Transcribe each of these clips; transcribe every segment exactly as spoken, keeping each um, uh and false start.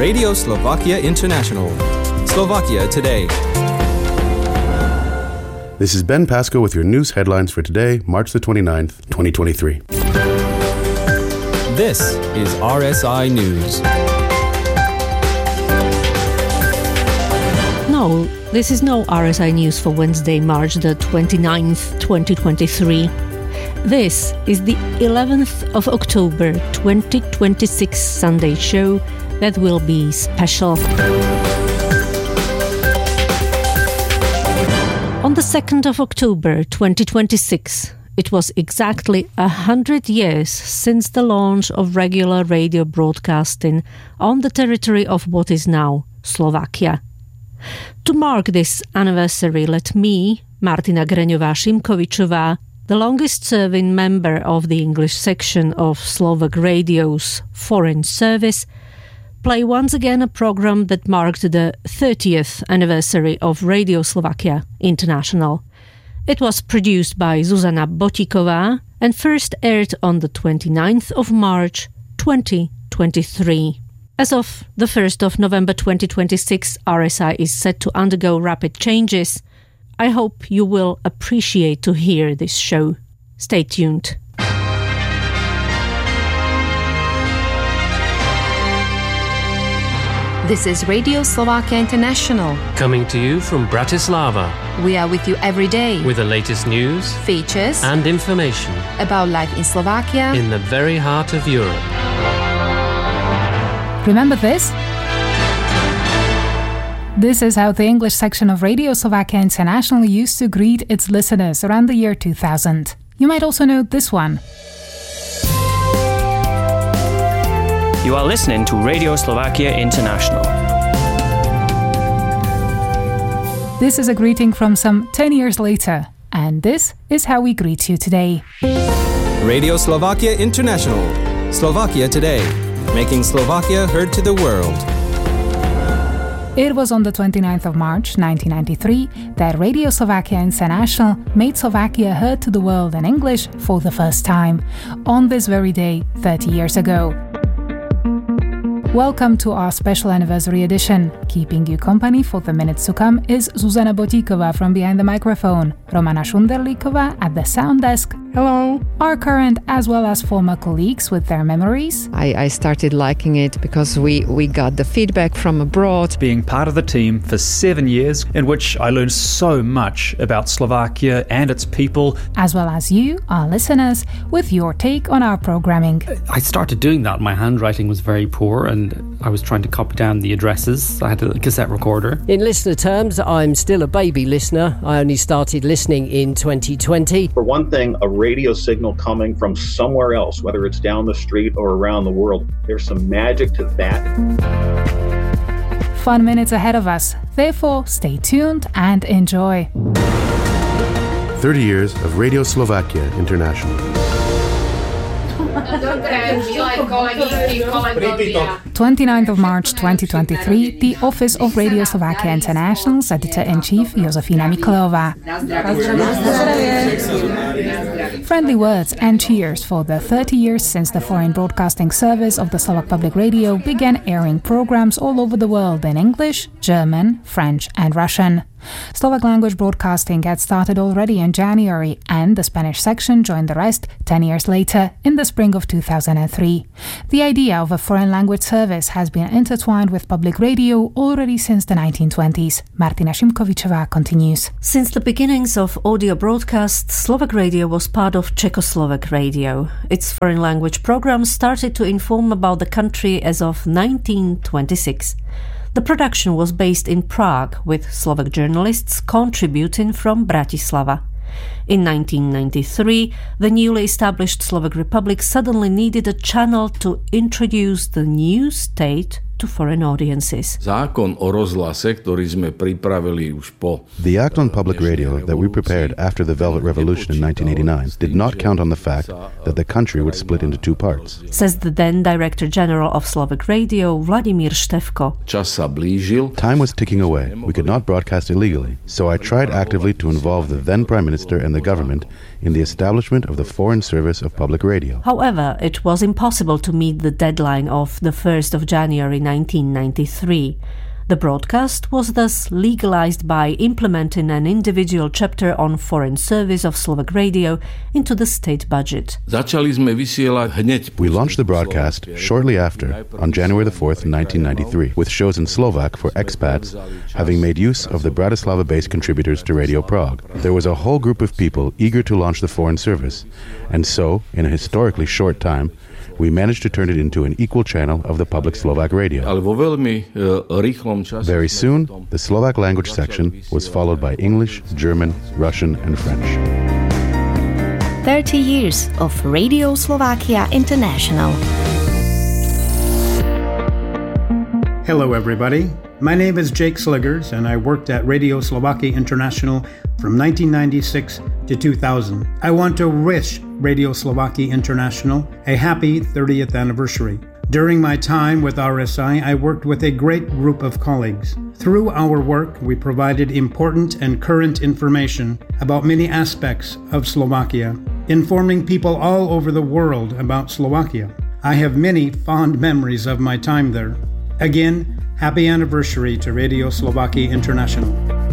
Radio Slovakia International. Slovakia Today. This is Ben Pasco with your news headlines for today, March the twenty-ninth, twenty twenty-three. This is R S I News. No, this is no R S I News for Wednesday, March the twenty-ninth, twenty twenty-three. This is the eleventh of October, twenty twenty-six Sunday show that will be special. On the second of October, twenty twenty-six, it was exactly a hundred years since the launch of regular radio broadcasting on the territory of what is now Slovakia. To mark this anniversary, let me, Martina Greňová-Šimkovičová, the longest-serving member of the English section of Slovak Radio's Foreign Service, play once again a program that marked the thirtieth anniversary of Radio Slovakia International. It was produced by Zuzana Botíková and first aired on the twenty-ninth of March, twenty twenty-three. As of the first of November twenty twenty-six, R S I is set to undergo rapid changes. I hope you will appreciate to hear this show. Stay tuned. This is Radio Slovakia International. Coming to you from Bratislava. We are with you every day. With the latest news, features, and information about life in Slovakia. In the very heart of Europe. Remember this? This is how the English section of Radio Slovakia International used to greet its listeners around the year two thousand. You might also know this one. You are listening to Radio Slovakia International. This is a greeting from some ten years later, and this is how we greet you today. Radio Slovakia International. Slovakia Today. Making Slovakia heard to the world. It was on the twenty-ninth of March nineteen ninety-three that Radio Slovakia International made Slovakia heard to the world in English for the first time, on this very day thirty years ago. Welcome to our special anniversary edition. Keeping you company for the minutes to come is Zuzana Botíková from behind the microphone, Romana Šunderlíková at the sound desk. Hello. Our current as well as former colleagues with their memories. I, I started liking it because we, we got the feedback from abroad. Being part of the team for seven years in which I learned so much about Slovakia and its people. As well as you, our listeners, with your take on our programming. I started doing that. My handwriting was very poor and I was trying to copy down the addresses. I had a cassette recorder. In listener terms, I'm still a baby listener. I only started listening in twenty twenty. For one thing, a radio signal coming from somewhere else, whether it's down the street or around the world, there's some magic to that. Fun minutes ahead of us. Therefore, stay tuned and enjoy. thirty years of Radio Slovakia International. twenty-ninth of March twenty twenty-three, the Office of Radio Slovakia International's Editor-in-Chief Josefina Miklejová. Friendly words and cheers for the thirty years since the Foreign Broadcasting Service of the Slovak Public Radio began airing programs all over the world in English, German, French and Russian. Slovak language broadcasting had started already in January, and the Spanish section joined the rest ten years later in the spring of two thousand three. The idea of a foreign language service has been intertwined with public radio already since the nineteen twenties. Martina Šimkovičová continues. Since the beginnings of audio broadcasts, Slovak radio was part of Czechoslovak radio. Its foreign language programs started to inform about the country as of nineteen twenty-six. The production was based in Prague, with Slovak journalists contributing from Bratislava. In nineteen ninety-three, the newly established Slovak Republic suddenly needed a channel to introduce the new state to foreign audiences. Zákon o rozhlase, ktorý sme pripravili už po The Act on Public Radio that we prepared after the Velvet Revolution in nineteen eighty-nine did not count on the fact that the country would split into two parts. Says the then Director General of Slovak Radio, Vladimír Štefko. Čas sa blížil. Time was ticking away. We could not broadcast illegally, so I tried actively to involve the then Prime Minister and the government in the establishment of the Foreign Service of Public Radio. However, it was impossible to meet the deadline of the first of January nineteen ninety-three. The broadcast was thus legalized by implementing an individual chapter on Foreign Service of Slovak Radio into the state budget. We launched the broadcast shortly after, on January the fourth, nineteen ninety-three, with shows in Slovak for expats, having made use of the Bratislava-based contributors to Radio Prague. There was a whole group of people eager to launch the Foreign Service, and so, in a historically short time, we managed to turn it into an equal channel of the public Slovak radio. Very soon, the Slovak language section was followed by English, German, Russian, and French. thirty years of Radio Slovakia International. Hello, everybody. My name is Jake Sliggers, and I worked at Radio Slovakia International from nineteen ninety-six to two thousand. I want to wish Radio Slovakia International a happy thirtieth anniversary. During my time with R S I, I worked with a great group of colleagues. Through our work, we provided important and current information about many aspects of Slovakia, informing people all over the world about Slovakia. I have many fond memories of my time there. Again, happy anniversary to Radio Slovakia International.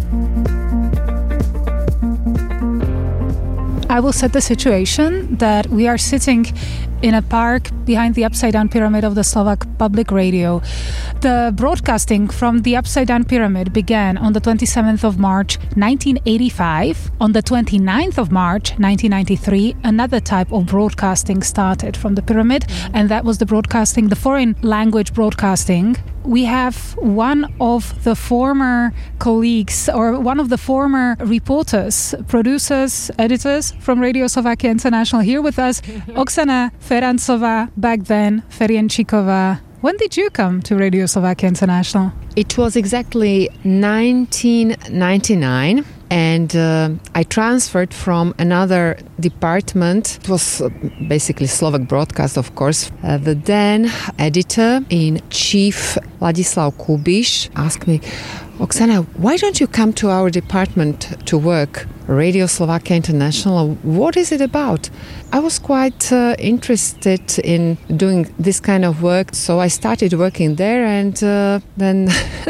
I will set the situation that we are sitting in a park behind the upside-down pyramid of the Slovak Public Radio. The broadcasting from the upside-down pyramid began on the twenty-seventh of March nineteen eighty-five. On the twenty-ninth of March nineteen ninety-three, another type of broadcasting started from the pyramid, and that was the broadcasting, the foreign language broadcasting. We have one of the former colleagues or one of the former reporters, producers, editors from Radio Slovakia International here with us, Oksana Ferancová, back then Ferjenčíková. When did you come to Radio Slovakia International? It was exactly nineteen ninety-nine. And uh, I transferred from another department. It was uh, basically Slovak broadcast, of course. Uh, the then editor-in-chief, Ladislav Kubiš, asked me, Oksana, why don't you come to our department to work? Radio Slovakia International, what is it about? I was quite uh, interested in doing this kind of work, so I started working there, and uh, then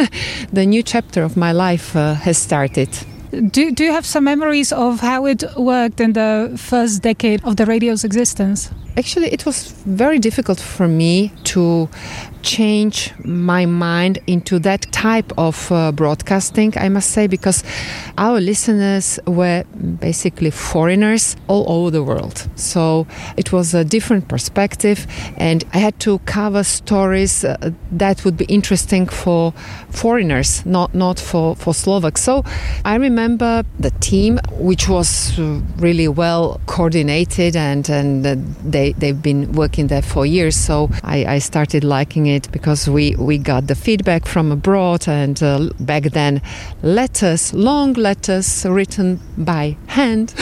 the new chapter of my life uh, has started. Do, do you have some memories of how it worked in the first decade of the radio's existence? Actually, it was very difficult for me to change my mind into that type of uh, broadcasting, I must say, because our listeners were basically foreigners all over the world. So it was a different perspective, and I had to cover stories uh, that would be interesting for foreigners, not, not for, for Slovaks. So I remember the team, which was uh, really well coordinated, and, and uh, they, they've been working there for years. So I, I started liking it because we, we got the feedback from abroad, and uh, back then letters, long letters written by hand.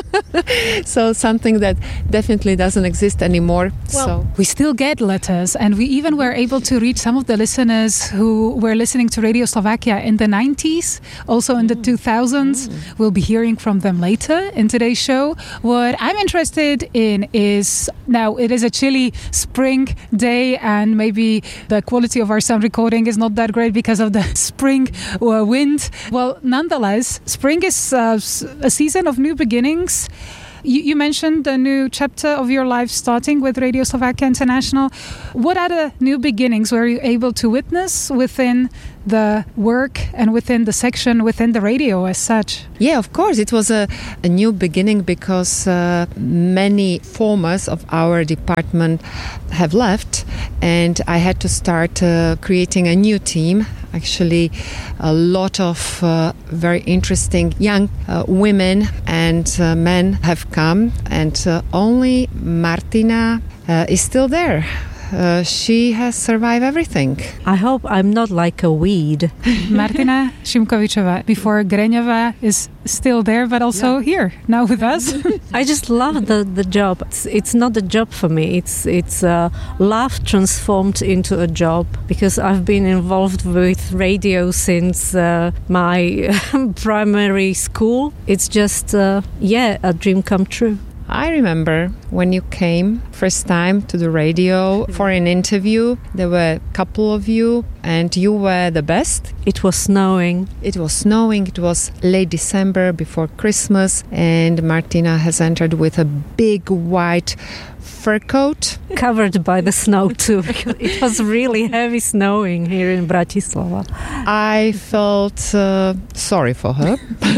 So something that definitely doesn't exist anymore. Well, so we still get letters, and we even were able to reach some of the listeners who were listening to Radio Slovakia in the nineties, also in the two thousands. Mm. We'll be hearing from them later in today's show. What I'm interested in is, now it is a chilly spring day, and maybe the quality of our sound recording is not that great because of the spring uh, wind. Well, nonetheless, spring is uh, a season of new beginnings. You, you mentioned a new chapter of your life starting with Radio Slovakia International. What other new beginnings were you able to witness within the work and within the section, within the radio as such? Yeah, of course. It was a, a new beginning because uh, many formers of our department have left, and I had to start uh, creating a new team. Actually, a lot of uh, very interesting young uh, women and uh, men have come, and uh, only Martina uh, is still there. uh, she has survived everything. I hope I'm not like a weed. Martina Šimkovičová, before Greňová, is still there, but also yeah. here, now with us. I just love the, the job. It's, it's not a job for me. It's, it's uh, love transformed into a job, because I've been involved with radio since uh, my primary school. It's just, uh, yeah, a dream come true. I remember when you came first time to the radio for an interview. There were a couple of you and you were the best. It was snowing. It was snowing. It was late December before Christmas, and Martina has entered with a big white fur coat. Covered by the snow too. It was really heavy snowing here in Bratislava. I felt uh, sorry for her.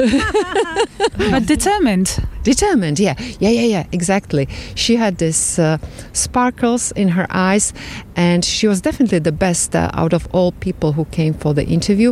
But determined. Determined, yeah. Yeah, yeah, yeah, exactly. She had this uh, sparkles in her eyes, and she was definitely the best uh, out of all people who came for the interview.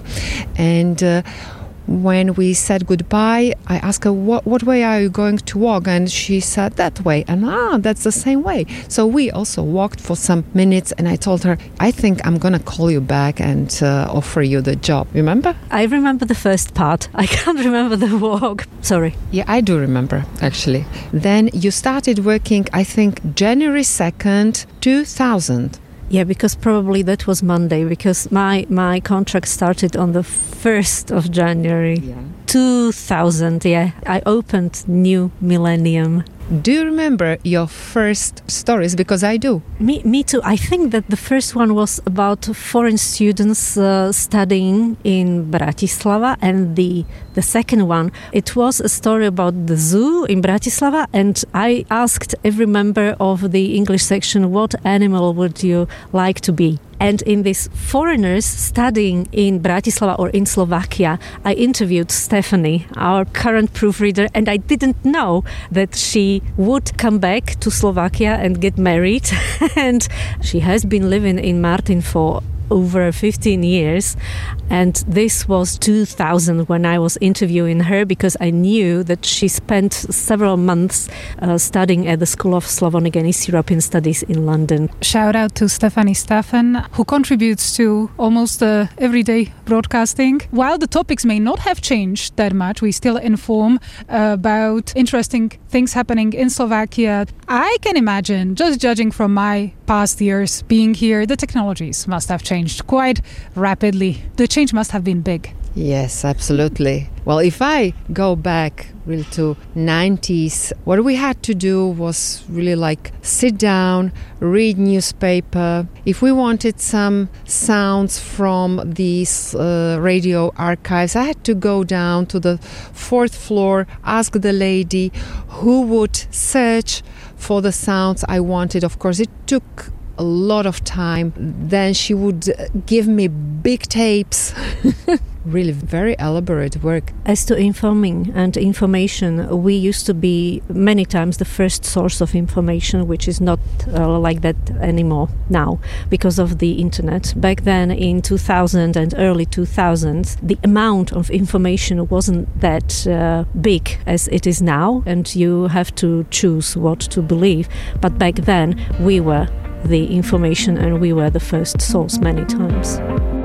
And uh, when we said goodbye, I asked her, what, what way are you going to walk? And she said, that way. And ah, that's the same way. So we also walked for some minutes, and I told her, I think I'm going to call you back and uh, offer you the job. Remember? I remember the first part. I can't remember the walk. Sorry. Yeah, I do remember, actually. Then you started working, I think, January second, two thousand. Yeah, because probably that was Monday, because my, my contract started on the first of January, yeah. two thousand, yeah. I opened New Millennium. Do you remember your first stories? Because I do. Me, me too. I think that the first one was about foreign students uh, studying in Bratislava, and the the second one, it was a story about the zoo in Bratislava, and I asked every member of the English section, what animal would you like to be? And in these foreigners studying in Bratislava or in Slovakia, I interviewed Stephanie, our current proofreader, and I didn't know that she would come back to Slovakia and get married. And she has been living in Martin for over fifteen years, and this was two thousand when I was interviewing her, because I knew that she spent several months uh, studying at the School of Slavonic and East European Studies in London. Shout out to Stephanie Staffen, who contributes to almost uh, everyday broadcasting. While the topics may not have changed that much, we still inform uh, about interesting things happening in Slovakia. I can imagine, just judging from my past years being here, the technologies must have changed quite rapidly. The change must have been big. Yes, absolutely. Well, if I go back really to nineties, what we had to do was really like sit down, read newspaper. If we wanted some sounds from these uh, radio archives, I had to go down to the fourth floor, ask the lady who would search for the sounds I wanted. Of course, it took a lot of time. Then she would give me big tapes. Really very elaborate work. As to informing and information, we used to be many times the first source of information, which is not uh, like that anymore now because of the internet. Back then in two thousand and early two thousands, the amount of information wasn't that uh, big as it is now, and you have to choose what to believe. But back then we were the information and we were the first source many times.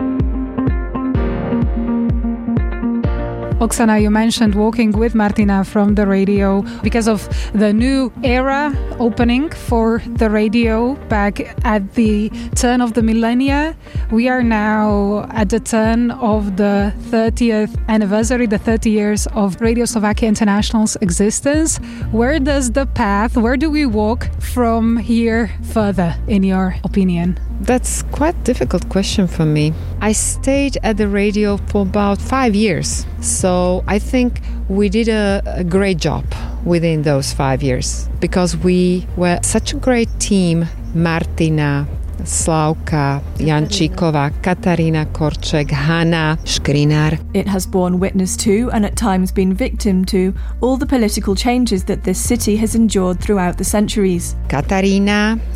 Oksana, you mentioned walking with Martina from the radio because of the new era opening for the radio back at the turn of the millennia. We are now at the turn of the thirtieth anniversary, the thirty years of Radio Slovakia International's existence. Where does the path, where do we walk from here further, in your opinion? That's quite a difficult question for me. I stayed at the radio for about five years. So I think we did a, a great job within those five years because we were such a great team. Martina, Slavka, Jančíková, Katarína Korček, Hanna Škrinar. It has borne witness to and at times been victim to all the political changes that this city has endured throughout the centuries. Katarína